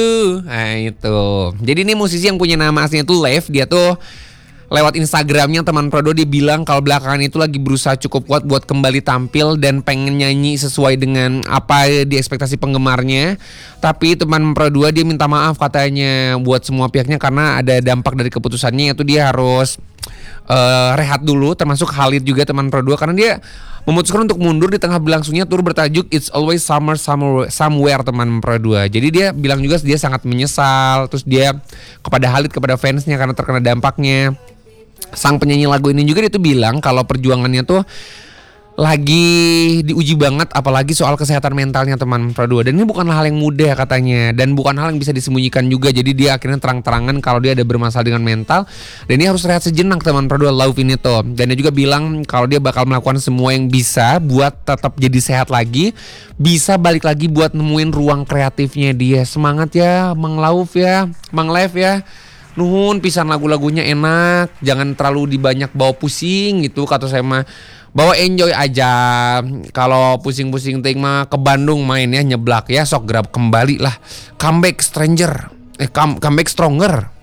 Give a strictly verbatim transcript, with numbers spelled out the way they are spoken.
Nah itu. Jadi ini musisi yang punya nama aslinya tuh Lev. Dia tuh lewat Instagramnya teman Prodo dia bilang kalau belakangan itu lagi berusaha cukup kuat buat kembali tampil dan pengen nyanyi sesuai dengan apa di ekspektasi penggemarnya. Tapi teman Prodo dia minta maaf katanya buat semua pihaknya karena ada dampak dari keputusannya, yaitu dia harus uh, rehat dulu, termasuk Khalid juga teman Prodo, karena dia memutuskan untuk mundur di tengah berlangsungnya tur bertajuk It's Always Summer Somewhere, somewhere teman Prodo. Jadi dia bilang juga dia sangat menyesal, terus dia kepada Khalid, kepada fansnya karena terkena dampaknya. Sang penyanyi lagu ini juga dia tuh bilang kalau perjuangannya tuh lagi diuji banget, apalagi soal kesehatan mentalnya teman Prodo. Dan ini bukanlah hal yang mudah katanya, dan bukan hal yang bisa disembunyikan juga. Jadi dia akhirnya terang-terangan kalau dia ada bermasalah dengan mental dan dia harus rehat sejenak teman Prodo, Love ini tuh. Dan dia juga bilang kalau dia bakal melakukan semua yang bisa buat tetap jadi sehat lagi, bisa balik lagi buat nemuin ruang kreatifnya dia. Semangat ya Mang Lauf ya, Mang Lev ya. Nuhun pisan lagu-lagunya enak, jangan terlalu dibanyak bawa pusing gitu kata saya mah. Bawa enjoy aja. Kalau pusing-pusing ting mah ke Bandung main ya, nyeblak ya, sok grab kembali lah. Comeback stranger. Eh come, comeback stronger.